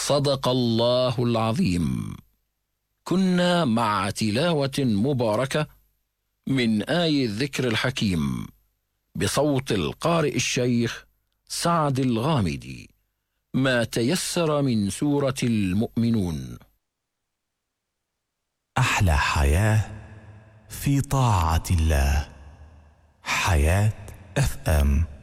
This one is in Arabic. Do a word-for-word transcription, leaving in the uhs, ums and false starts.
صدق الله العظيم. كنا مع تلاوة مباركة من آي الذكر الحكيم بصوت القارئ الشيخ سعد الغامدي، ما تيسر من سورة المؤمنون. أحلى حياة في طاعة الله. حياة اف ام.